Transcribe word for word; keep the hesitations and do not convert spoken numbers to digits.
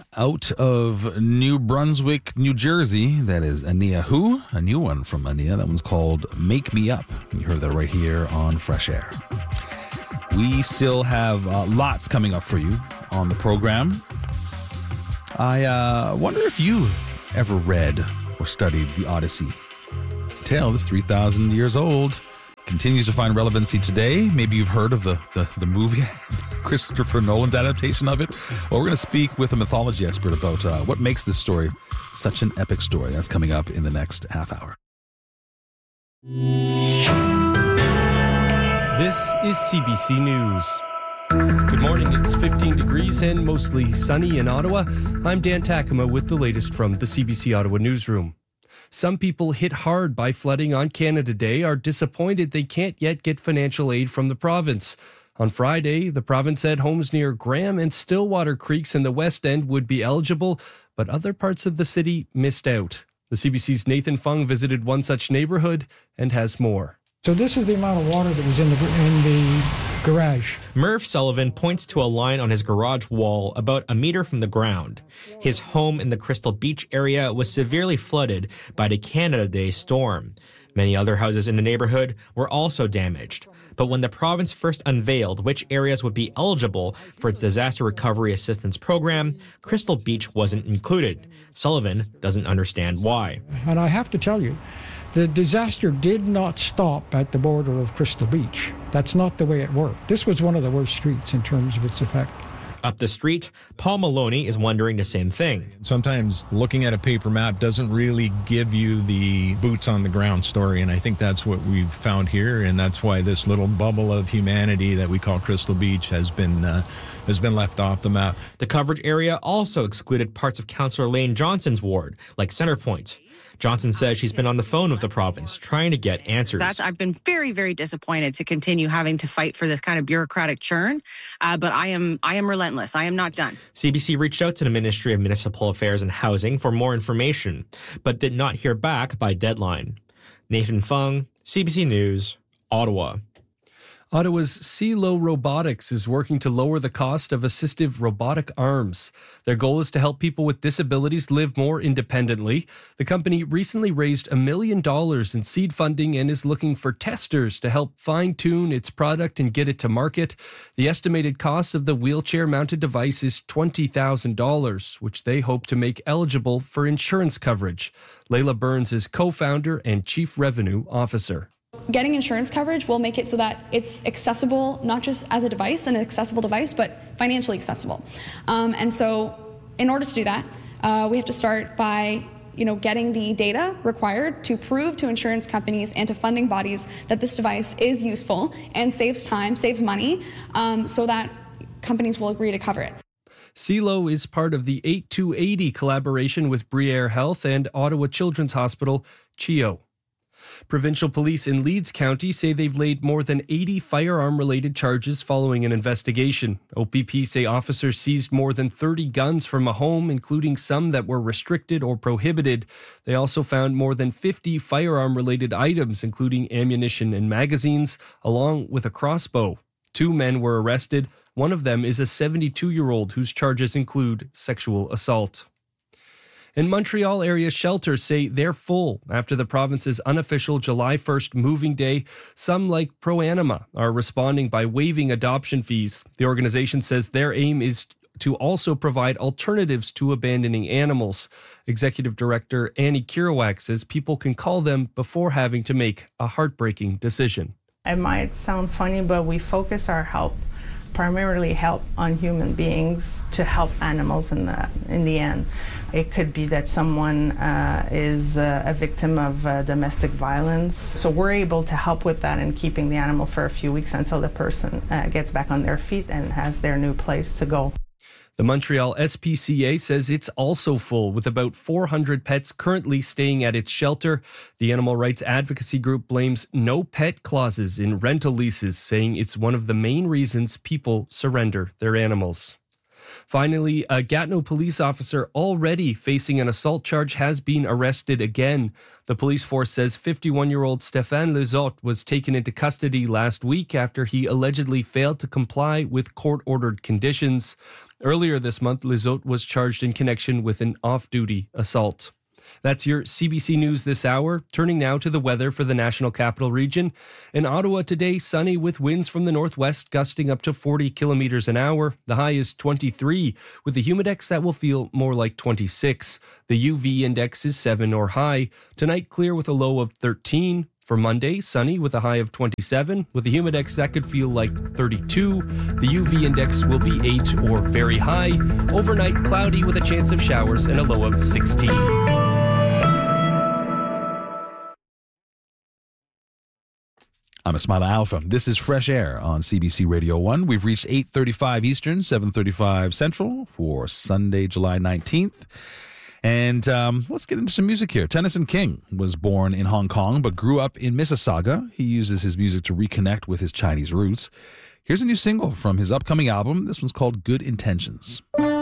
out of New Brunswick, New Jersey. That is Ania Who, a new one from Ania. That one's called Make Me Up. You heard that right here on Fresh Air. We still have uh, lots coming up for you on the program. I uh, wonder if you ever read or studied the Odyssey. It's a tale that's three thousand years old. Continues to find relevancy today. Maybe you've heard of the, the, the movie, Christopher Nolan's adaptation of it. Well, we're going to speak with a mythology expert about uh, what makes this story such an epic story. That's coming up in the next half hour. This is C B C News. Good morning. It's fifteen degrees and mostly sunny in Ottawa. I'm Dan Takema with the latest from the C B C Ottawa newsroom. Some people hit hard by flooding on Canada Day are disappointed they can't yet get financial aid from the province. On Friday, the province said homes near Graham and Stillwater Creeks in the West End would be eligible, but other parts of the city missed out. The C B C's Nathan Fung visited one such neighborhood and has more. So this is the amount of water that was in the in the garage. Murph Sullivan points to a line on his garage wall about a meter from the ground. His home in the Crystal Beach area was severely flooded by the Canada Day storm. Many other houses in the neighborhood were also damaged. But when the province first unveiled which areas would be eligible for its disaster recovery assistance program, Crystal Beach wasn't included. Sullivan doesn't understand why. And I have to tell you, the disaster did not stop at the border of Crystal Beach. That's not the way it worked. This was one of the worst streets in terms of its effect. Up the street, Paul Maloney is wondering the same thing. Sometimes looking at a paper map doesn't really give you the boots on the ground story, and I think that's what we've found here, and that's why this little bubble of humanity that we call Crystal Beach has been uh, has been left off the map. The coverage area also excluded parts of Councillor Lane Johnson's ward, like Centrepoint. Johnson says she's been on the phone with the province trying to get answers. That's, I've been very, very disappointed to continue having to fight for this kind of bureaucratic churn, uh, but I am I am relentless. I am not done. C B C reached out to the Ministry of Municipal Affairs and Housing for more information, but did not hear back by deadline. Nathan Fung, C B C News, Ottawa. Ottawa's Silo Robotics is working to lower the cost of assistive robotic arms. Their goal is to help people with disabilities live more independently. The company recently raised a million dollars in seed funding and is looking for testers to help fine-tune its product and get it to market. The estimated cost of the wheelchair-mounted device is twenty thousand dollars, which they hope to make eligible for insurance coverage. Layla Burns is co-founder and chief revenue officer. Getting insurance coverage will make it so that it's accessible, not just as a device, an accessible device, but financially accessible. Um, and so in order to do that, uh, we have to start by you know, getting the data required to prove to insurance companies and to funding bodies that this device is useful and saves time, saves money, um, so that companies will agree to cover it. Silo is part of the eighty-two eighty collaboration with Briere Health and Ottawa Children's Hospital, C H I O. Provincial police in Leeds County say they've laid more than eighty firearm-related charges following an investigation. O P P say officers seized more than thirty guns from a home, including some that were restricted or prohibited. They also found more than fifty firearm-related items, including ammunition and magazines, along with a crossbow. Two men were arrested. One of them is a seventy-two-year-old whose charges include sexual assault. And Montreal area shelters say they're full after the province's unofficial July first moving day. Some, like Pro Anima, are responding by waiving adoption fees. The organization says their aim is to also provide alternatives to abandoning animals. Executive Director Annie Kirawak says people can call them before having to make a heartbreaking decision. It might sound funny, but we focus our help primarily help on human beings to help animals in the in the end. It could be that someone uh, is uh, a victim of uh, domestic violence. So we're able to help with that and keeping the animal for a few weeks until the person uh, gets back on their feet and has their new place to go. The Montreal S P C A says it's also full, with about four hundred pets currently staying at its shelter. The animal rights advocacy group blames no pet clauses in rental leases, saying it's one of the main reasons people surrender their animals. Finally, a Gatineau police officer already facing an assault charge has been arrested again. The police force says fifty-one-year-old Stéphane Lizotte was taken into custody last week after he allegedly failed to comply with court-ordered conditions. Earlier this month, Lizotte was charged in connection with an off-duty assault. That's your C B C News this hour. Turning now to the weather for the National Capital Region. In Ottawa today, sunny with winds from the northwest gusting up to forty kilometers an hour. The high is twenty-three, with the humidex that will feel more like twenty-six. The U V index is seven or high. Tonight, clear with a low of thirteen. For Monday, sunny with a high of twenty-seven. With the humidex that could feel like thirty-two. The U V index will be eight or very high. Overnight, cloudy with a chance of showers and a low of sixteen. I'm Ismaila Alfa. This is Fresh Air on C B C Radio one. We've reached eight thirty-five Eastern, seven thirty-five Central for Sunday, July nineteenth. And um, let's get into some music here. Tennyson King was born in Hong Kong but grew up in Mississauga. He uses his music to reconnect with his Chinese roots. Here's a new single from his upcoming album. This one's called Good Intentions.